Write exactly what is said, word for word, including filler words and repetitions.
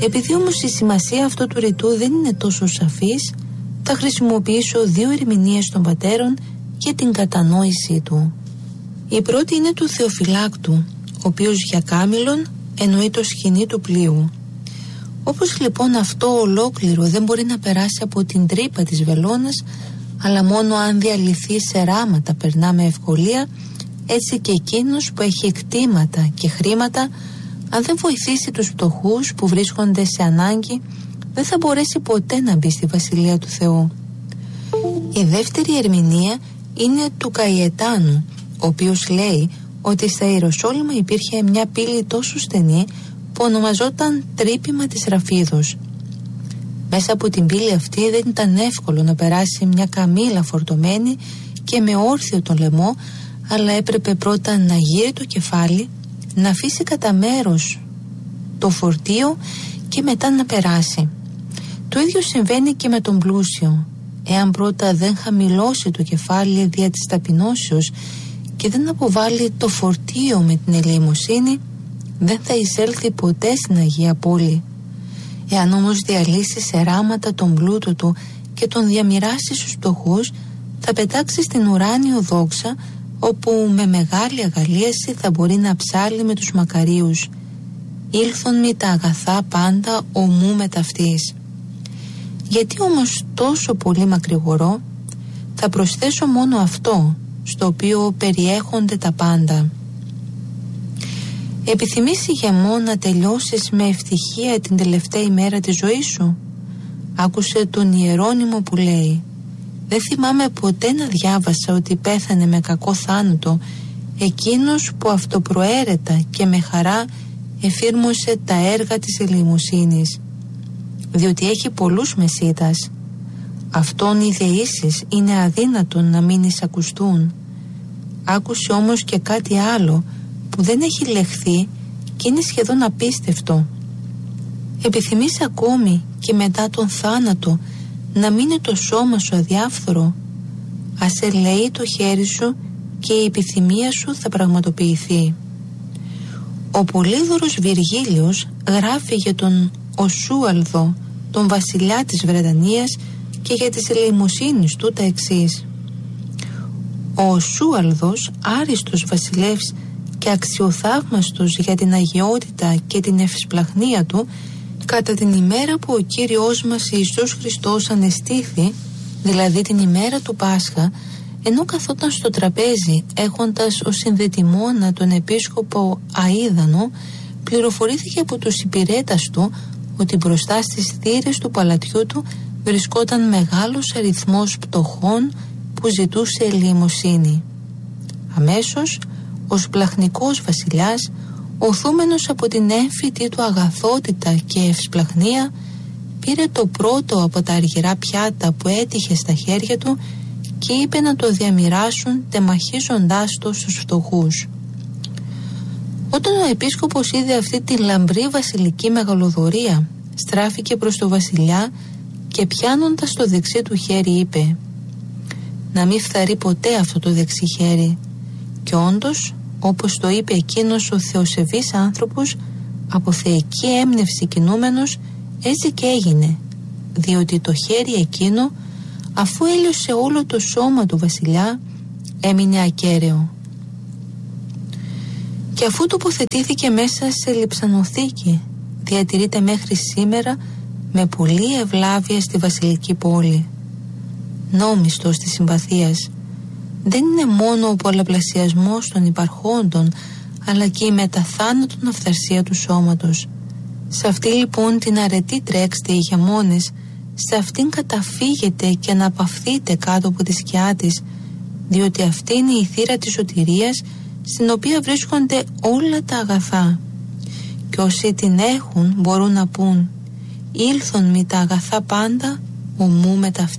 Επειδή όμως η σημασία αυτού του ρητού δεν είναι τόσο σαφής, θα χρησιμοποιήσω δύο ερμηνείες των πατέρων για την κατανόησή του. Η πρώτη είναι του Θεοφυλάκτου, ο οποίος για Κάμιλον εννοεί το σκηνή του πλοίου. Όπως λοιπόν αυτό ολόκληρο δεν μπορεί να περάσει από την τρύπα της βελόνας, αλλά μόνο αν διαλυθεί σε ράματα περνά με ευκολία, έτσι και εκείνος που έχει εκτήματα και χρήματα, αν δεν βοηθήσει τους φτωχούς που βρίσκονται σε ανάγκη, δεν θα μπορέσει ποτέ να μπει στη Βασιλεία του Θεού. Η δεύτερη ερμηνεία είναι του Καϊετάνου, ο οποίος λέει ότι στα Ιεροσόλυμα υπήρχε μια πύλη τόσο στενή που ονομαζόταν τρύπημα της Ραφίδος. Μέσα από την πύλη αυτή δεν ήταν εύκολο να περάσει μια καμήλα φορτωμένη και με όρθιο τον λαιμό, αλλά έπρεπε πρώτα να γύρει το κεφάλι, να αφήσει κατά μέρος το φορτίο και μετά να περάσει. Το ίδιο συμβαίνει και με τον πλούσιο. Εάν πρώτα δεν χαμηλώσει το κεφάλι δια της ταπεινώσεως και δεν αποβάλει το φορτίο με την ελεημοσύνη, δεν θα εισέλθει ποτέ στην Αγία Πόλη. Εάν όμως διαλύσει σε ράματα τον πλούτο του και τον διαμοιράσει στους φτωχούς, θα πετάξει στην ουράνιο δόξα, όπου με μεγάλη αγαλίαση θα μπορεί να ψάλει με τους μακαρίους. «Ήλθον μη τα αγαθά πάντα ομού με ταυτής». Γιατί όμως τόσο πολύ μακρηγορώ? Θα προσθέσω μόνο αυτό, στο οποίο περιέχονται τα πάντα. Επιθυμείς ηγεμό να τελειώσεις με ευτυχία την τελευταία ημέρα της ζωής σου? Άκουσε τον Ιερώνυμο που λέει: «Δεν θυμάμαι ποτέ να διάβασα ότι πέθανε με κακό θάνατο εκείνος που αυτοπροαίρετα και με χαρά εφήρμοσε τα έργα της ελεημοσύνης, διότι έχει πολλούς μεσίτας. Αυτόν οι δεήσεις είναι αδύνατον να μην εισακουστούν». Άκουσε όμως και κάτι άλλο που δεν έχει λεχθεί και είναι σχεδόν απίστευτο. Επιθυμείς ακόμη και μετά τον θάνατο να μείνει το σώμα σου αδιάφθορο? Ας ελέει το χέρι σου και η επιθυμία σου θα πραγματοποιηθεί. Ο Πολύδωρος Βυργίλιος γράφει για τον Οσούαλδο, τον βασιλιά της Βρετανίας, και για τις ελεημοσύνης του τα εξής: «Ο Οσούαλδος, άριστος βασιλεύς και αξιοθαύμαστος για την αγιότητα και την ευσπλαχνία του, κατά την ημέρα που ο Κύριος μας Ιησούς Χριστός ανεστήθη, δηλαδή την ημέρα του Πάσχα, ενώ καθόταν στο τραπέζι έχοντας ως συνδετημόνα τον επίσκοπο Αΐδανο, πληροφορήθηκε από τους υπηρέτας του ότι μπροστά στις θύρες του παλατιού του βρισκόταν μεγάλος αριθμός πτωχών που ζητούσε ελεημοσύνη. Αμέσως ο σπλαχνικός βασιλιάς, οθούμενος από την έμφυτη του αγαθότητα και ευσπλαχνία, πήρε το πρώτο από τα αργυρά πιάτα που έτυχε στα χέρια του και είπε να το διαμοιράσουν, τεμαχίζοντάς το στους φτωχούς. Όταν ο επίσκοπος είδε αυτή τη λαμπρή βασιλική μεγαλοδωρία, στράφηκε προς το βασιλιά και πιάνοντας το δεξί του χέρι είπε: «Να μην φθαρεί ποτέ αυτό το δεξί χέρι». Και όντως, όπως το είπε εκείνος ο θεοσεβής άνθρωπος, από θεϊκή έμπνευση κινούμενος, έτσι και έγινε, διότι το χέρι εκείνο, αφού έλειωσε όλο το σώμα του βασιλιά, έμεινε ακέραιο. Και αφού τοποθετήθηκε μέσα σε λειψανοθήκη, διατηρείται μέχρι σήμερα με πολλή ευλάβεια στη βασιλική πόλη. Νόμιστος της συμπαθίας. Δεν είναι μόνο ο πολλαπλασιασμός των υπαρχόντων, αλλά και η μεταθάνατον αυθαρσία του σώματος. Σε αυτή λοιπόν την αρετή τρέξτε, ηγεμόνες, σε αυτήν καταφύγετε και αναπαυθείτε κάτω από τη σκιά της, διότι αυτή είναι η θύρα της σωτηρίας, στην οποία βρίσκονται όλα τα αγαθά. Και όσοι την έχουν μπορούν να πούν: «Ήλθον μη τα αγαθά πάντα, ομού με ταυτή».